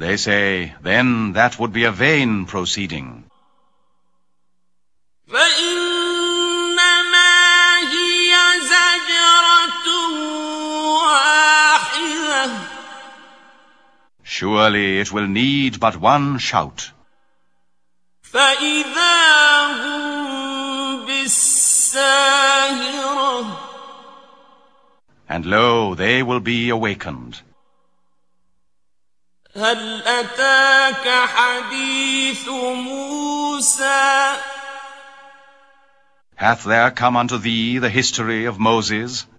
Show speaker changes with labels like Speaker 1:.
Speaker 1: They say, then that would be a vain proceeding. Surely it will need but one shout. And lo, they will be awakened.
Speaker 2: هل أتاك حديث موسى
Speaker 1: Hath there come unto thee the history of Moses?